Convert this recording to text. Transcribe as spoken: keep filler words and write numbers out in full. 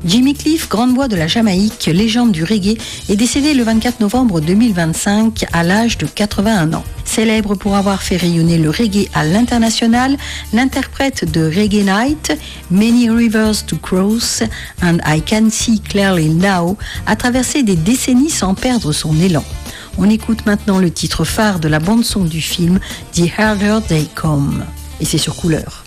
Jimmy Cliff, grande voix de la Jamaïque, légende du reggae, est décédé le vingt-quatre novembre deux mille vingt-cinq à l'âge de quatre-vingt-un ans. Célèbre pour avoir fait rayonner le reggae à l'international, l'interprète de Reggae Night, Many Rivers to Cross and I Can See Clearly Now a traversé des décennies sans perdre son élan. On écoute maintenant le titre phare de la bande-son du film The Harder They Come. Et c'est sur Couleur.